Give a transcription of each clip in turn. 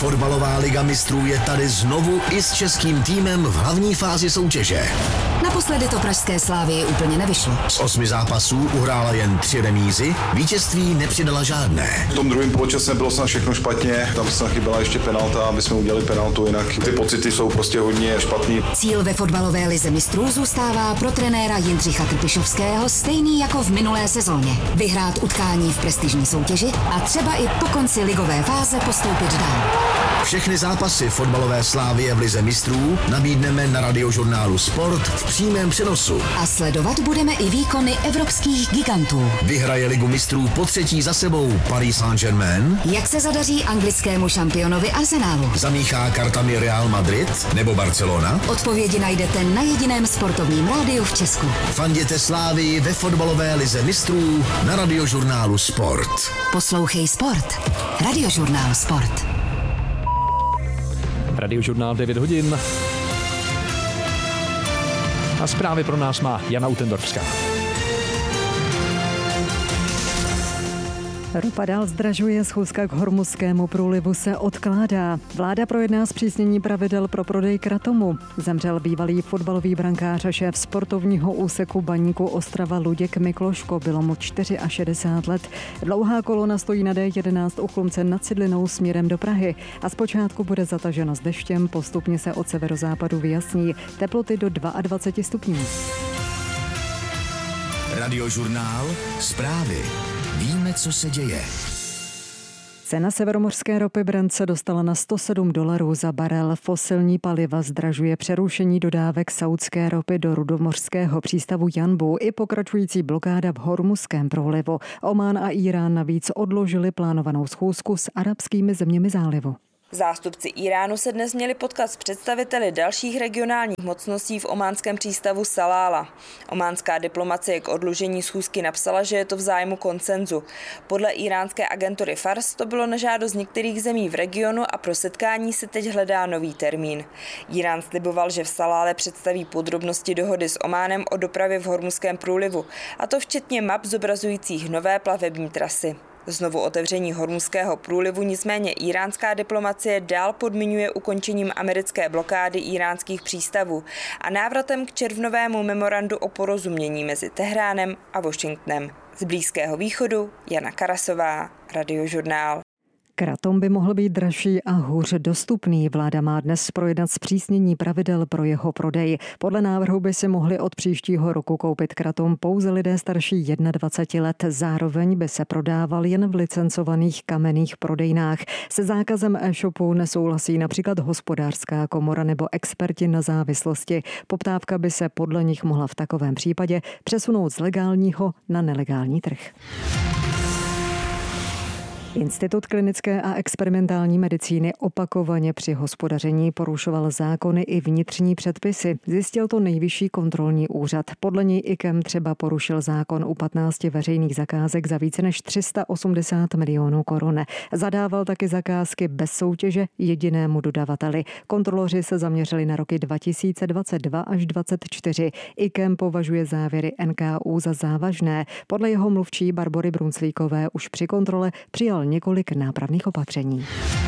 Fotbalová liga mistrů je tady znovu i s českým týmem v hlavní fázi soutěže. Naposledy to pražské Slávii úplně nevyšlo. Z 8 zápasů uhrála jen 3 remízy, vítězství nepřidala žádné. V tom druhém poločase bylo snad všechno špatně, tam se chyběla ještě penalta, aby jsme udělali penaltu, jinak ty pocity jsou prostě hodně špatný. Cíl ve fotbalové lize mistrů zůstává pro trenéra Jindřicha Trpišovského stejný jako v minulé sezóně. Vyhrát utkání v prestižní soutěži a třeba i po konci ligové fáze postoupit dál. Všechny zápasy fotbalové Slávie v lize mistrů nabídneme na Radiožurnálu Sport v přímém přenosu. A sledovat budeme i výkony evropských gigantů. Vyhraje ligu mistrů po 3. za sebou Paris Saint-Germain? Jak se zadaří anglickému šampionovi Arsenalu? Zamíchá kartami Real Madrid nebo Barcelona? Odpovědi najdete na jediném sportovním rádiu v Česku. Fanděte Slávii ve fotbalové lize mistrů na Radiožurnálu Sport. Poslouchej Sport. Radiožurnál Sport. Radiožurnál 9 hodin. A zprávy pro nás má Jana Utendorská. Ropa dál zdražuje, schůzka k Hormuzskému průlivu se odkládá. Vláda projedná zpřísnění pravidel pro prodej kratomu. Zemřel bývalý fotbalový brankář a šéf sportovního úseku Baníku Ostrava Luděk Mikloško. Bylo mu 64 let. Dlouhá kolona stojí na D11 u Chlumce nad Cidlinou směrem do Prahy a zpočátku bude zataženo s deštěm, postupně se od severozápadu vyjasní. Teploty do 22 stupňů. Radiožurnál Zprávy. Víme, co se děje. Cena severomořské ropy Brent se dostala na $107 za barel. Fosilní paliva zdražuje přerušení dodávek saudské ropy do rudomořského přístavu Janbu i pokračující blokáda v Hormuzském průlivu. Omán a Irán navíc odložili plánovanou schůzku s arabskými zeměmi zálivu. Zástupci Iránu se dnes měli potkat s představiteli dalších regionálních mocností v ománském přístavu Salála. Ománská diplomacie k odložení schůzky napsala, že je to v zájmu konsenzu. Podle iránské agentury Fars to bylo na žádost některých zemí v regionu a pro setkání se teď hledá nový termín. Irán sliboval, že v Salále představí podrobnosti dohody s Ománem o dopravě v Hormuzském průlivu, a to včetně map zobrazujících nové plavební trasy. Znovu otevření Hormuzského průlivu nicméně iránská diplomacie dál podmiňuje ukončením americké blokády iránských přístavů a návratem k červnovému memorandu o porozumění mezi Tehránem a Washingtonem. Z Blízkého východu Jana Karasová, Radiožurnál. Kratom by mohl být dražší a hůř dostupný. Vláda má dnes projednat zpřísnění pravidel pro jeho prodej. Podle návrhu by si mohli od příštího roku koupit kratom pouze lidé starší 21 let. Zároveň by se prodával jen v licencovaných kamenných prodejnách. Se zákazem e-shopu nesouhlasí například Hospodářská komora nebo experti na závislosti. Poptávka by se podle nich mohla v takovém případě přesunout z legálního na nelegální trh. Institut klinické a experimentální medicíny opakovaně při hospodaření porušoval zákony i vnitřní předpisy. Zjistil to Nejvyšší kontrolní úřad. Podle něj IKEM třeba porušil zákon u 15 veřejných zakázek za více než 380 milionů korun. Zadával taky zakázky bez soutěže jedinému dodavateli. Kontroloři se zaměřili na roky 2022 až 2024. IKEM považuje závěry NKÚ za závažné. Podle jeho mluvčí Barbory Brunclíkové už při kontrole přijal několik nápravných opatření.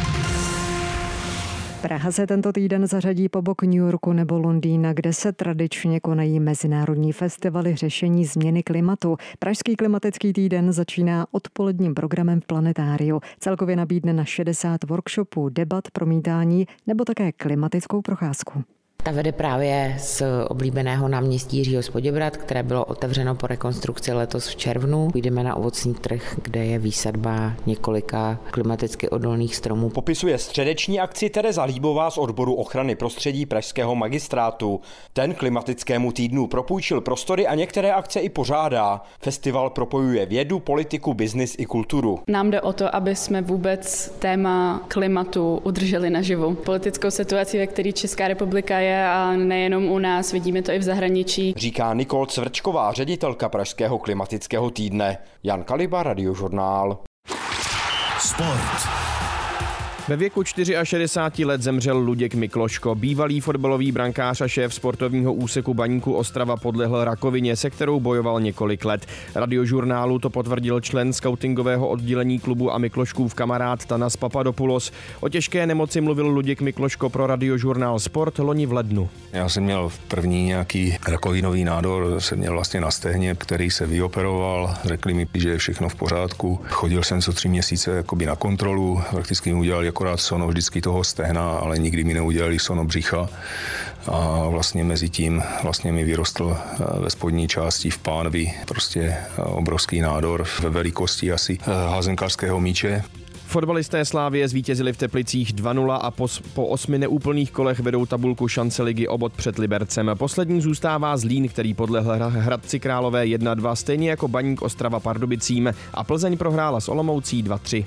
Praha se tento týden zařadí po bok New Yorku nebo Londýna, kde se tradičně konají mezinárodní festivaly řešení změny klimatu. Pražský klimatický týden začíná odpoledním programem v Planetáriu. Celkově nabídne na 60 workshopů, debat, promítání nebo také klimatickou procházku. Ta vede právě z oblíbeného náměstí Jiřího z Poděbrad, které bylo otevřeno po rekonstrukci letos v červnu. Půjdeme na ovocný trh, kde je výsadba několika klimaticky odolných stromů. Popisuje středeční akci Tereza Líbová z odboru ochrany prostředí pražského magistrátu. Ten klimatickému týdnu propůjčil prostory a některé akce i pořádá. Festival propojuje vědu, politiku, biznis i kulturu. Nám jde o to, aby jsme vůbec téma klimatu udrželi naživu. Politickou situaci, ve které Česká republika je, a nejenom u nás, vidíme to i v zahraničí. Říká Nikol Cvrčková, ředitelka Pražského klimatického týdne. Jan Kaliba, Radiožurnál. Sport. Ve věku 64 let zemřel Luděk Mikloško. Bývalý fotbalový brankář a šéf sportovního úseku Baníku Ostrava podlehl rakovině, se kterou bojoval několik let. Radiožurnálu to potvrdil člen skautingového oddělení klubu a Mikloškův kamarád Tanas Papadopoulos. O těžké nemoci mluvil Luděk Mikloško pro Radiožurnál Sport loni v lednu. Já jsem měl první nějaký rakovinový nádor, jsem měl vlastně na stehně, který se vyoperoval. Řekli mi, že je všechno v pořádku. Chodil jsem co 3 měsíce jakoby na kontrolu, prakticky mi udělali akorát sono vždycky toho stehna, ale nikdy mi neudělali sono břicha. A vlastně mezi tím vlastně mi vyrostl ve spodní části v pánvi prostě obrovský nádor ve velikosti asi házenkářského míče. Fotbalisté Slavie zvítězili v Teplicích 2-0 a po 8 neúplných kolech vedou tabulku šance ligy o bod před Libercem. Poslední zůstává Zlín, který podlehl Hradci Králové 1-2, stejně jako Baník Ostrava Pardubicím, a Plzeň prohrála s Olomoucí 2-3.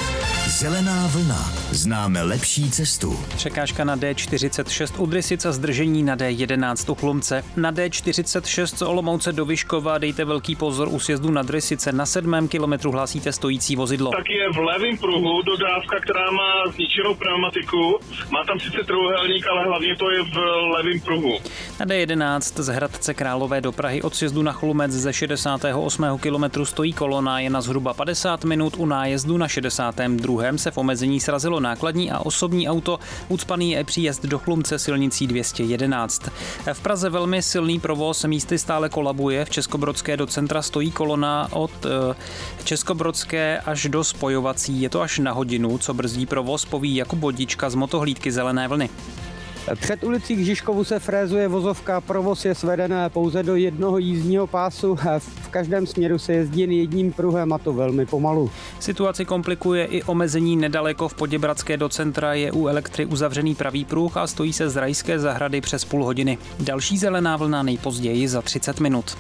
Zelená vlna. Známe lepší cestu. Překážka na D46 u Drysic a zdržení na D11 u Chlumce. Na D46 z Olomouce do Vyškova dejte velký pozor u sjezdu na Drysice. Na 7. kilometru hlásíte stojící vozidlo. Tak je v levém pruhu dodávka, která má zničenou pneumatiku. Má tam sice trojúhelník, ale hlavně to je v levém pruhu. Na D11 z Hradce Králové do Prahy od sjezdu na Chlumec ze 68. kilometru stojí kolona, je na zhruba 50 minut. U nájezdu na 62. se v omezení srazilo nákladní a osobní auto. Ucpaný je příjezd do Chlumce silnicí 211. V Praze velmi silný provoz, místy stále kolabuje. V Českobrodské do centra stojí kolona od Českobrodské až do spojovací. Je to až na hodinu, co brzdí provoz, poví Jakub Bodička z motohlídky Zelené vlny. Před ulicí k Žižkovu se frézuje vozovka, provoz je sveden pouze do jednoho jízdního pásu. V každém směru se jezdí jen jedním pruhem a to velmi pomalu. Situaci komplikuje i omezení nedaleko v Poděbradské do centra, je u Elektry uzavřený pravý pruh a stojí se z Rajské zahrady přes půl hodiny. Další Zelená vlna nejpozději za 30 minut.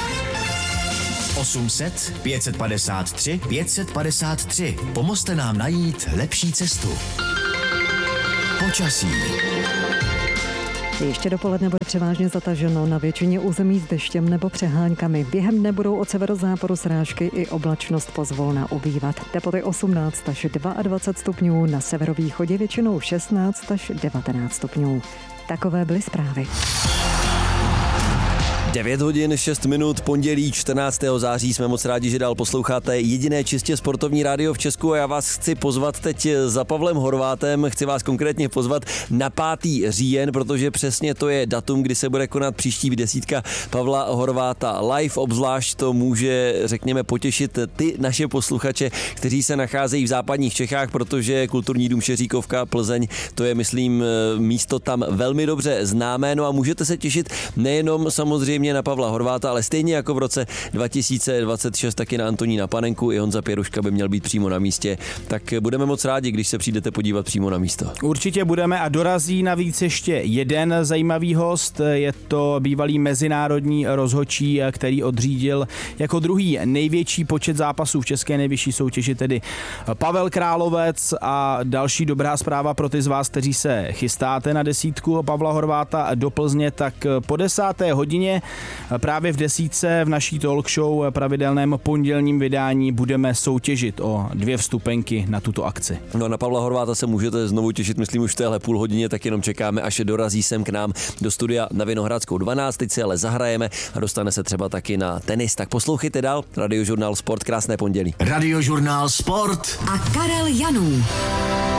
800 553 553. Pomozte nám najít lepší cestu. Počasí. Ještě dopoledne bude převážně zataženo, na většině území s deštěm nebo přeháňkami. Během dne budou od severozápadu srážky i oblačnost pozvolna ubývat. Teploty 18 až 22 stupňů, na severovýchodě většinou 16 až 19 stupňů. Takové byly zprávy. 9 hodin 6 minut, pondělí 14. září. Jsme moc rádi, že dál posloucháte jediné čistě sportovní rádio v Česku a já vás chci pozvat teď za Pavlem Horvátem. Chci vás konkrétně pozvat na 5. říjen, protože přesně to je datum, kdy se bude konat příští desítka Pavla Horváta live. Obzvlášť to může, řekněme, potěšit ty naše posluchače, kteří se nacházejí v západních Čechách, protože Kulturní dům Šeříkovka Plzeň, to je, myslím, místo tam velmi dobře známé. No a můžete se těšit nejenom samozřejmě na Pavla Horváta, ale stejně jako v roce 2026 taky na Antonína Panenku. I Honza Pěruška by měl být přímo na místě. Tak budeme moc rádi, když se přijdete podívat přímo na místo. Určitě budeme a dorazí navíc ještě jeden zajímavý host. Je to bývalý mezinárodní rozhodčí, který odřídil jako druhý největší počet zápasů v české nejvyšší soutěži, tedy Pavel Královec. A další dobrá zpráva pro ty z vás, kteří se chystáte na desítku Pavla Horváta do Plzně, tak po 10. hodině právě v 10 v naší talk show pravidelném pondělním vydání budeme soutěžit o 2 vstupenky na tuto akci. No, na Pavla Horváta se můžete znovu těšit, myslím, už v téhle půl hodině, tak jenom čekáme, až dorazí sem k nám do studia na Vinohradskou 12. Teď si ale zahrajeme a dostane se třeba taky na tenis. Tak poslouchejte dál Radiožurnál Sport, krásné pondělí. Radiožurnál Sport a Karel Janů.